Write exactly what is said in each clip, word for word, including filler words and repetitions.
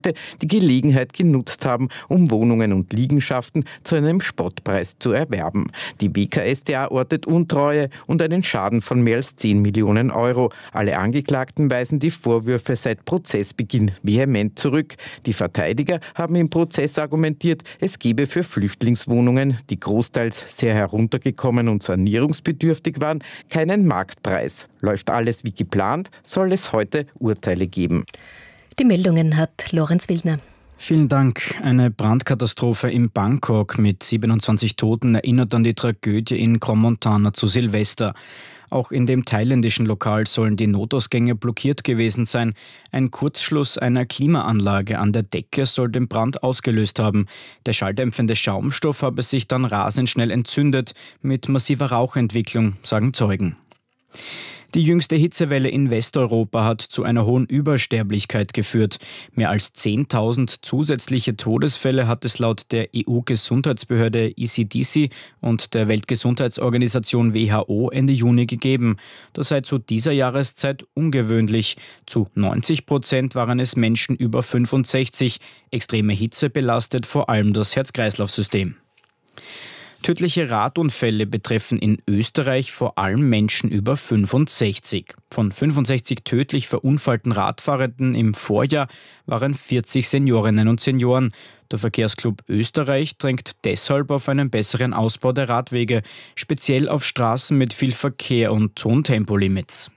die Gelegenheit genutzt haben, um Wohnungen und Liegenschaften zu einem Spottpreis zu erwerben. Die W K S t A ortet Untreue und einen Schaden von mehr als zehn Millionen Euro. Alle Angeklagten weisen die Vorwürfe seit Prozessbeginn vehement zurück. Die Verteidiger haben im Prozess argumentiert, es gebe für Flüchtlingswohnungen, die großteils sehr heruntergekommen und sanierungsbedürftig waren, keinen Marktpreis. Läuft alles wie geplant, soll es heute Urteile geben. Die Meldungen hat Lorenz Wildner. Vielen Dank. Eine Brandkatastrophe in Bangkok mit siebenundzwanzig Toten erinnert an die Tragödie in Crans-Montana zu Silvester. Auch in dem thailändischen Lokal sollen die Notausgänge blockiert gewesen sein. Ein Kurzschluss einer Klimaanlage an der Decke soll den Brand ausgelöst haben. Der schalldämpfende Schaumstoff habe sich dann rasend schnell entzündet, mit massiver Rauchentwicklung, sagen Zeugen. Die jüngste Hitzewelle in Westeuropa hat zu einer hohen Übersterblichkeit geführt. Mehr als zehntausend zusätzliche Todesfälle hat es laut der E U-Gesundheitsbehörde E C D C und der Weltgesundheitsorganisation W H O Ende Juni gegeben. Das sei zu dieser Jahreszeit ungewöhnlich. Zu neunzig Prozent waren es Menschen über fünfundsechzig. Extreme Hitze belastet vor allem das Herz-Kreislauf-System. Tödliche Radunfälle betreffen in Österreich vor allem Menschen über fünfundsechzig. Von fünfundsechzig tödlich verunfallten Radfahrenden im Vorjahr waren vierzig Seniorinnen und Senioren. Der Verkehrsclub Österreich drängt deshalb auf einen besseren Ausbau der Radwege, speziell auf Straßen mit viel Verkehr und hohen Tempolimits.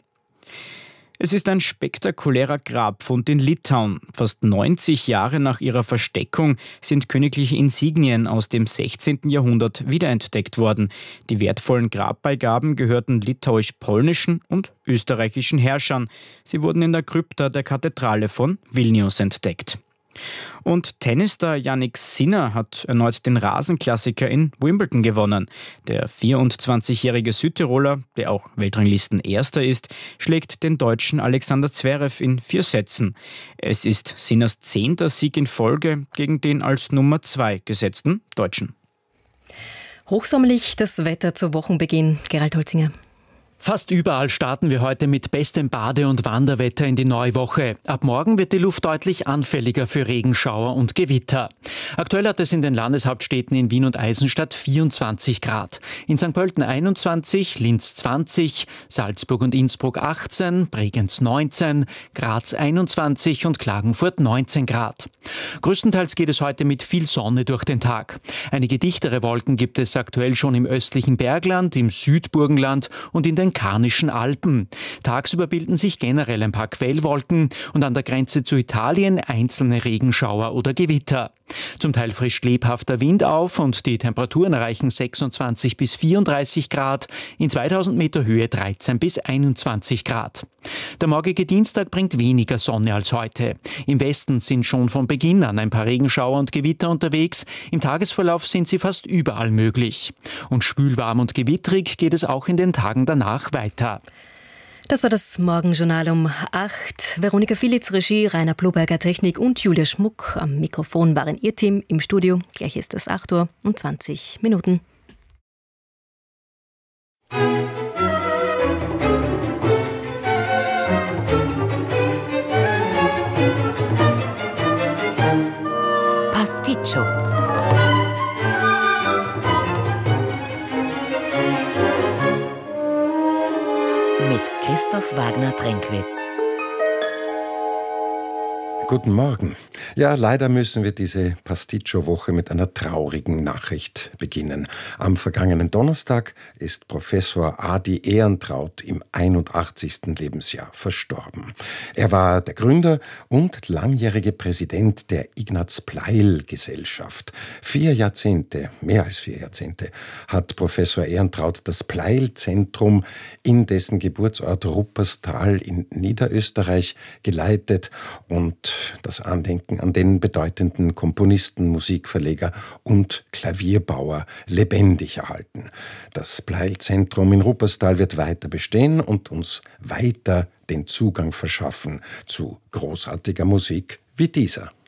Es ist ein spektakulärer Grabfund in Litauen. Fast neunzig Jahre nach ihrer Versteckung sind königliche Insignien aus dem sechzehnten Jahrhundert wiederentdeckt worden. Die wertvollen Grabbeigaben gehörten litauisch-polnischen und österreichischen Herrschern. Sie wurden in der Krypta der Kathedrale von Vilnius entdeckt. Und Tennisstar Jannik Sinner hat erneut den Rasenklassiker in Wimbledon gewonnen. Der vierundzwanzigjährige Südtiroler, der auch Weltranglisten-Erster ist, schlägt den Deutschen Alexander Zverev in vier Sätzen. Es ist Sinners zehnter Sieg in Folge gegen den als Nummer zwei gesetzten Deutschen. Hochsommerlich das Wetter zu Wochenbeginn. Gerald Holzinger. Fast überall starten wir heute mit bestem Bade- und Wanderwetter in die neue Woche. Ab morgen wird die Luft deutlich anfälliger für Regenschauer und Gewitter. Aktuell hat es in den Landeshauptstädten in Wien und Eisenstadt vierundzwanzig Grad. In Sankt Pölten einundzwanzig, Linz zwanzig, Salzburg und Innsbruck achtzehn, Bregenz neunzehn, Graz einundzwanzig und Klagenfurt neunzehn Grad. Größtenteils geht es heute mit viel Sonne durch den Tag. Einige dichtere Wolken gibt es aktuell schon im östlichen Bergland, im Südburgenland und in den Karnischen Alpen. Tagsüber bilden sich generell ein paar Quellwolken und an der Grenze zu Italien einzelne Regenschauer oder Gewitter. Zum Teil frischt lebhafter Wind auf und die Temperaturen erreichen sechsundzwanzig bis vierunddreißig Grad, in zweitausend Meter Höhe dreizehn bis einundzwanzig Grad. Der morgige Dienstag bringt weniger Sonne als heute. Im Westen sind schon von Beginn an ein paar Regenschauer und Gewitter unterwegs. Im Tagesverlauf sind sie fast überall möglich. Und schwülwarm und gewittrig geht es auch in den Tagen danach weiter. Das war das Morgenjournal um acht. Veronika Filitz, Regie, Rainer Bloberger, Technik und Julia Schmuck. Am Mikrofon waren ihr Team im Studio. Gleich ist es acht Uhr und zwanzig Minuten. Pasticcio. Mit Christoph Wagner-Drenkwitz. Guten Morgen. Ja, leider müssen wir diese Pasticcio-Woche mit einer traurigen Nachricht beginnen. Am vergangenen Donnerstag ist Professor Adi Ehrentraut im einundachtzigsten Lebensjahr verstorben. Er war der Gründer und langjährige Präsident der Ignaz-Pleil-Gesellschaft. Vier Jahrzehnte, mehr als vier Jahrzehnte, hat Professor Ehrentraut das Pleil-Zentrum in dessen Geburtsort Rupperstal in Niederösterreich geleitet und das Andenken an den bedeutenden Komponisten, Musikverleger und Klavierbauer lebendig erhalten. Das Pleil-Zentrum in Rupperstal wird weiter bestehen und uns weiter den Zugang verschaffen zu großartiger Musik wie dieser.